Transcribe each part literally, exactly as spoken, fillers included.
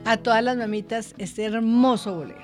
a todas las mamitas este hermoso bolero.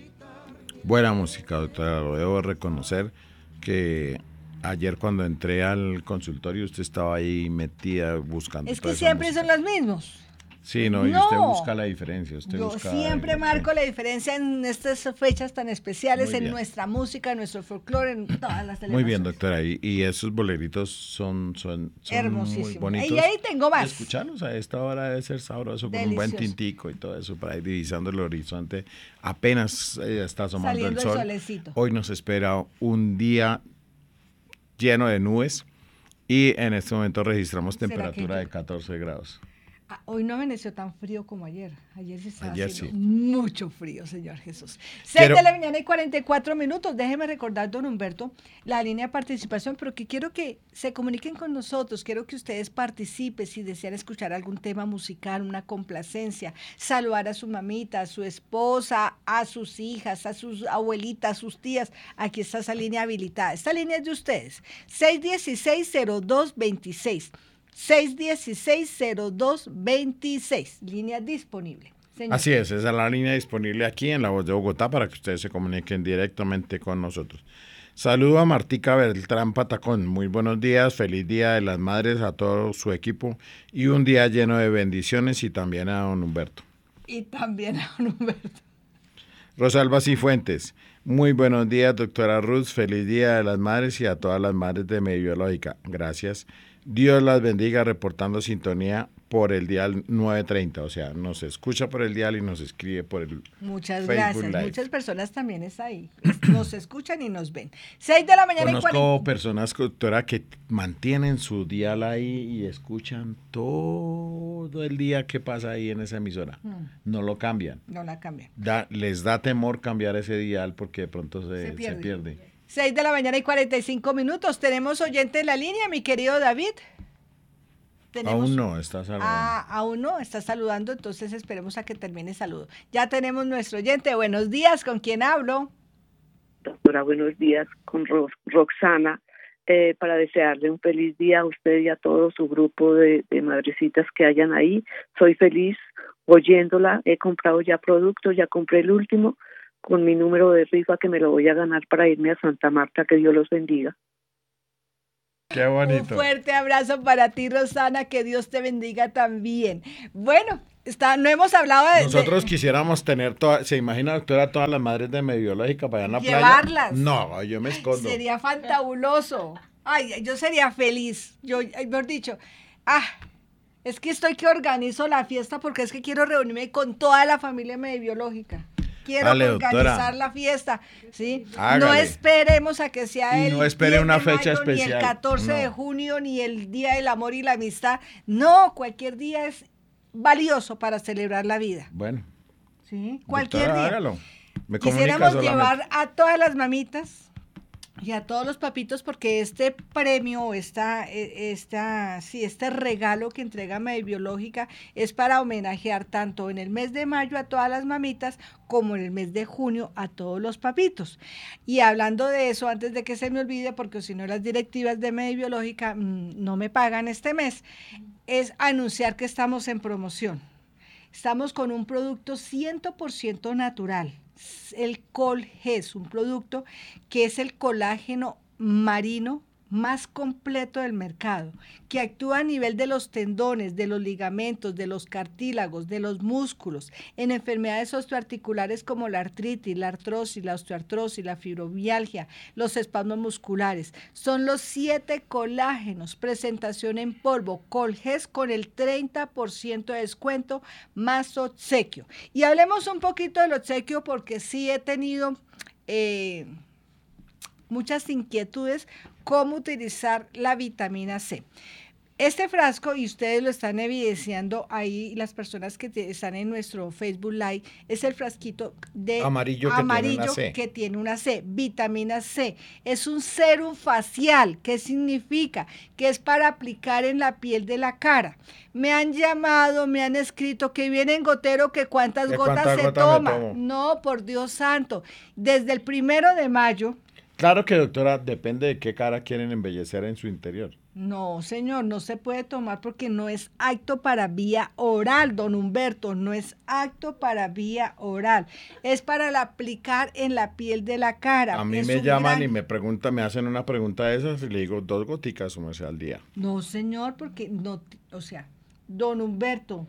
Buena música, doctora, lo debo reconocer que ayer cuando entré al consultorio usted estaba ahí metida buscando. Es que siempre son los mismos. Sí, no, y no. usted busca la diferencia. Usted Yo busca siempre el, marco sí. la diferencia en estas fechas tan especiales, en nuestra música, en nuestro folclore, en todas las celebraciones. Muy bien, doctora, y, y esos boleritos son, son, son muy bonitos. Y ahí tengo más. Y escucharlos a esta hora debe ser sabroso, con un buen tintico y todo eso, para ir divisando el horizonte. Apenas eh, está asomando Saliendo el sol. El solecito. Hoy nos espera un día lleno de nubes y en este momento registramos temperatura de catorce grados. Ah, hoy no amaneció tan frío como ayer. Ayer sí estaba ayer haciendo sí. mucho frío, Señor Jesús. Seis de la mañana y cuarenta y cuatro minutos. Déjeme recordar, don Humberto, la línea de participación, pero que quiero que se comuniquen con nosotros. Quiero que ustedes participen si desean escuchar algún tema musical, una complacencia, saludar a su mamita, a su esposa, a sus hijas, a sus abuelitas, a sus tías. Aquí está esa línea habilitada. Esta línea es de ustedes. seis uno seis, cero dos dos seis. seis uno seis, cero dos veintiséis, línea disponible. Señor. Así es, esa es la línea disponible aquí en La Voz de Bogotá para que ustedes se comuniquen directamente con nosotros. Saludo a Martica Beltrán Patacón, muy buenos días, feliz Día de las Madres a todo su equipo y un día lleno de bendiciones y también a don Humberto. Y también a don Humberto. Rosalba Cifuentes, muy buenos días doctora Ruth, feliz Día de las Madres y a todas las madres de Mediobiológica, gracias. Dios las bendiga, reportando sintonía por el dial nueve treinta, o sea, nos escucha por el dial y nos escribe por el Muchas Facebook gracias, Live. Muchas personas también están ahí, nos escuchan y nos ven. seis de la mañana Conozco y cuarenta. personas, doctora, que mantienen su dial ahí y escuchan todo el día que pasa ahí en esa emisora. Hmm. No lo cambian. No la cambian. Da, les da temor cambiar ese dial porque de pronto se, se pierde. Se pierde. seis de la mañana y cuarenta y cinco minutos. Tenemos oyente en la línea, mi querido David. ¿Tenemos? Aún no, está saludando. Ah, aún no, está saludando, entonces esperemos a que termine el saludo. Ya tenemos nuestro oyente. Buenos días, ¿con quién hablo? Doctora, buenos días, con Ro Roxana, eh, para desearle un feliz día a usted y a todo su grupo de, de madrecitas que hayan ahí. Soy feliz oyéndola, he comprado ya productos, ya compré el último, con mi número de rifa que me lo voy a ganar para irme a Santa Marta, que Dios los bendiga. Qué bonito. Un fuerte abrazo para ti, Rosana, que Dios te bendiga también. Bueno, está, no hemos hablado de... Nosotros de, quisiéramos tener, toda, ¿se imagina, doctora, todas las madres de Mediobiológica para allá en la llevarlas. playa? No, yo me escondo. Sería fantabuloso. Ay, yo sería feliz. Yo, mejor dicho, ah, es que estoy que organizo la fiesta porque es que quiero reunirme con toda la familia Mediobiológica. Quiero Dale, organizar doctora. la fiesta, ¿sí? Hágale. No esperemos a que sea y el no espere una fecha mayo, especial. Ni el catorce no. de junio, ni el Día del Amor y la Amistad. No, cualquier día es valioso para celebrar la vida. Bueno. ¿Sí? Cualquier doctora, día. Hágalo. Me Quisiéramos solamente. llevar a todas las mamitas y a todos los papitos, porque este premio, esta, esta, sí, este regalo que entrega Mediobiológica es para homenajear tanto en el mes de mayo a todas las mamitas como en el mes de junio a todos los papitos. Y hablando de eso, antes de que se me olvide, porque si no las directivas de Mediobiológica mmm, no me pagan este mes, es anunciar que estamos en promoción. Estamos con un producto cien por ciento natural. El Colgés, un producto que es el colágeno marino más completo del mercado, que actúa a nivel de los tendones, de los ligamentos, de los cartílagos, de los músculos, en enfermedades osteoarticulares como la artritis, la artrosis, la osteoartrosis, la fibromialgia, los espasmos musculares. Son los siete colágenos, presentación en polvo, Colgés con el treinta por ciento de descuento más obsequio. Y hablemos un poquito del obsequio porque sí he tenido... Eh, muchas inquietudes cómo utilizar la vitamina C. Este frasco, y ustedes lo están evidenciando ahí, las personas que te, están en nuestro Facebook Live, es el frasquito de amarillo, que, amarillo tiene una C. que tiene una C, vitamina C. Es un serum facial. ¿Qué significa? Que es para aplicar en la piel de la cara. Me han llamado, me han escrito que viene en gotero, que cuántas gotas cuánta se gota toma. No, por Dios santo. Desde el primero de mayo. Claro que, doctora, depende de qué cara quieren embellecer en su interior. No, señor, no se puede tomar porque no es apto para vía oral, don Humberto, no es apto para vía oral. Es para la aplicar en la piel de la cara. A mí Es me un llaman gran- y me preguntan, me hacen una pregunta de esas y le digo dos goticas o sea al día. No, señor, porque no, o sea, don Humberto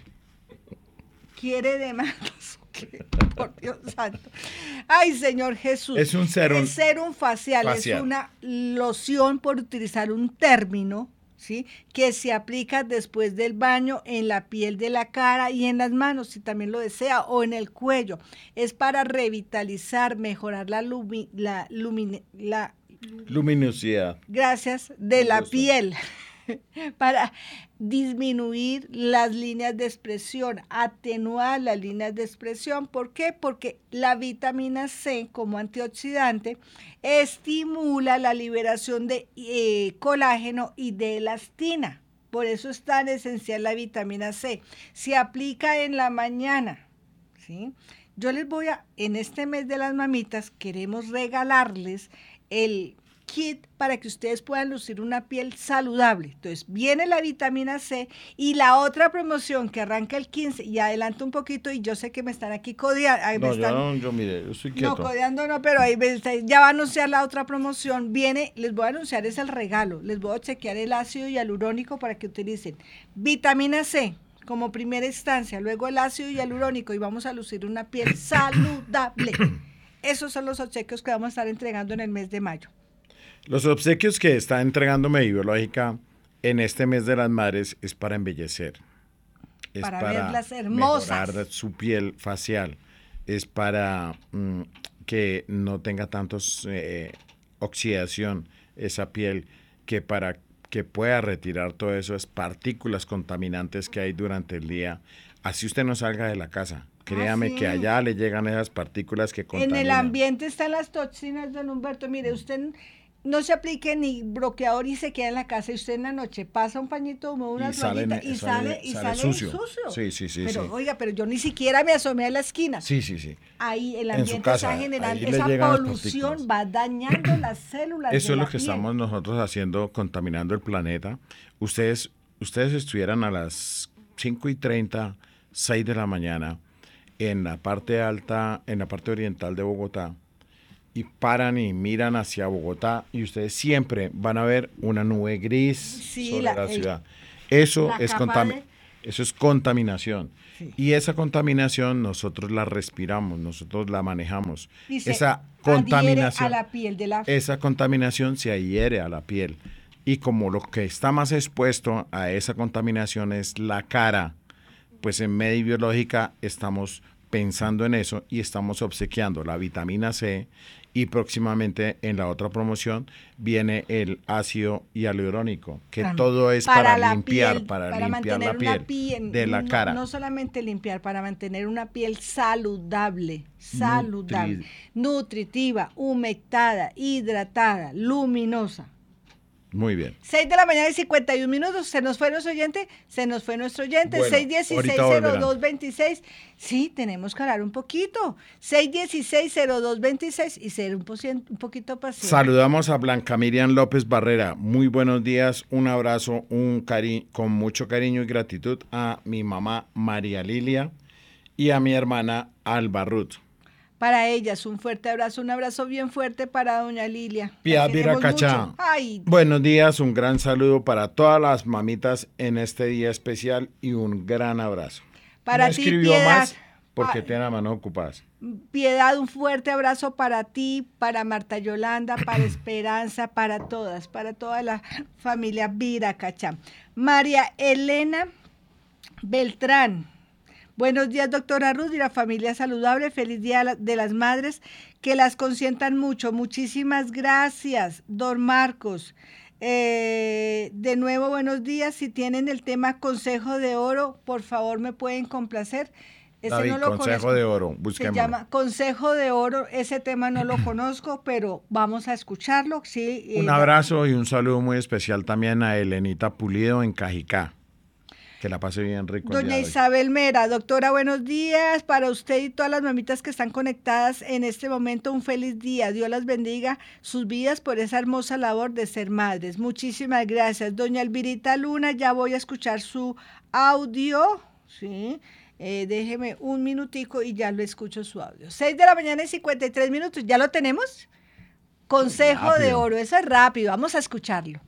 quiere demandas. Por Dios santo. Ay, Señor Jesús. Es un serum Es serum facial, facial. es una loción, por utilizar un término, ¿sí? Que se aplica después del baño en la piel de la cara y en las manos, si también lo desea, o en el cuello. Es para revitalizar, mejorar la, lumi- la, lumine- la Luminosidad. gracias, de Un la gusto. piel, para disminuir las líneas de expresión, atenuar las líneas de expresión. ¿Por qué? Porque la vitamina C, como antioxidante, estimula la liberación de eh, colágeno y de elastina. Por eso es tan esencial la vitamina C. Se aplica en la mañana, ¿sí? Yo les voy a, en este mes de las mamitas, queremos regalarles el kit para que ustedes puedan lucir una piel saludable. Entonces, viene la vitamina C y la otra promoción que arranca el quince, y adelanto un poquito, y yo sé que me están aquí codeando. No, me están, yo no, yo mire, yo estoy no, quieto. codeando no, pero ahí me está- ya va a anunciar la otra promoción. Viene, les voy a anunciar, es el regalo. Les voy a chequear el ácido hialurónico para que utilicen vitamina C como primera instancia, luego el ácido hialurónico, y vamos a lucir una piel saludable. Esos son los obsequios que vamos a estar entregando en el mes de mayo. Los obsequios que está entregando Medibiológica en este mes de las madres es para embellecer. Es Para para, verlas hermosas. mejorar su piel facial. Es para mm, que no tenga tantos eh, oxidación esa piel, que para que pueda retirar todas esas partículas contaminantes que hay durante el día. Así usted no salga de la casa. Créame sí. que allá le llegan esas partículas que En contaminan. el ambiente están las toxinas, don Humberto. Mire, usted no se aplique ni bloqueador y se queda en la casa, y usted en la noche pasa un pañito húmedo, una Y sale toallita, ne- y sale- sale, y sale sale sucio. sucio. Sí, sí, sí, Pero sí. oiga, pero yo ni siquiera me asomé a la esquina. Sí, sí, sí. Ahí el En su ambiente casa, está generando, ahí le esa llegan las polución partículas. va dañando las células Eso de es la lo que piel. estamos nosotros haciendo, contaminando el planeta. Ustedes, ustedes estuvieran a las cinco y treinta, seis de la mañana en la parte alta, en la parte oriental de Bogotá, y paran y miran hacia Bogotá, y ustedes siempre van a ver una nube gris Sí, sobre la- la, el- ciudad. Eso la es, capa contami- de- eso es contaminación. Sí. Y esa contaminación nosotros la respiramos, nosotros la manejamos. Y se Esa adhiere contaminación, a la piel de la esa contaminación se adhiere a la piel. Y como lo que está más expuesto a esa contaminación es la cara, pues en Medibiológica estamos pensando en eso y estamos obsequiando la vitamina C, y próximamente en la otra promoción viene el ácido hialurónico, que Claro. todo es para, la limpiar, piel, para, para limpiar la mantener piel, una piel de la no, cara. No solamente limpiar, para mantener una piel saludable, saludable, Nutri- nutritiva, humectada, hidratada, luminosa. Muy bien. seis de la mañana y cincuenta y un minutos, se nos fue nuestro oyente, se nos fue nuestro oyente, Bueno, seis dieciséis ahorita cero volverán. dos veintiséis, sí, tenemos que hablar un poquito, seis dieciséis cero dos veintiséis, y ser un, pocien- un poquito paciente. Saludamos a Blanca Miriam López Barrera. Muy buenos días, un abrazo, un cari con mucho cariño y gratitud a mi mamá María Lilia y a mi hermana Alba Ruth. Para ellas, un fuerte abrazo, un abrazo bien fuerte para doña Lilia. La Pia queremos Viracachá. mucho. Ay, Buenos días, un gran saludo para todas las mamitas en este día especial y un gran abrazo. para no ti, escribió Piedad. más porque Ay, tiene las manos ocupadas. Piedad, un fuerte abrazo para ti, para Marta Yolanda, para Esperanza, para todas, para toda la familia Viracachá. María Elena Beltrán. Buenos días, doctora Ruth y la familia saludable. Feliz Día de las Madres. Que las consientan mucho. Muchísimas gracias, don Marcos. Eh, de nuevo, buenos días. Si tienen el tema Consejo de Oro, por favor, me pueden complacer. Ese David, no lo Consejo conozco. de Oro, Se busquémoslo. llama Consejo de Oro. Ese tema no lo conozco, pero vamos a escucharlo. Sí, eh, Un abrazo y un saludo muy especial también a Elenita Pulido en Cajicá. Que la pase bien rico. el Doña día de hoy. Isabel Mera, doctora, buenos días para usted y todas las mamitas que están conectadas en este momento. Un feliz día. Dios las bendiga sus vidas por esa hermosa labor de ser madres. Muchísimas gracias. Doña Elvirita Luna, ya voy a escuchar su audio. Sí. Eh, déjeme un minutico y ya lo escucho su audio. seis de la mañana y cincuenta y tres minutos. ¿Ya lo tenemos? Consejo de Rápido. oro. Eso es rápido. Vamos a escucharlo.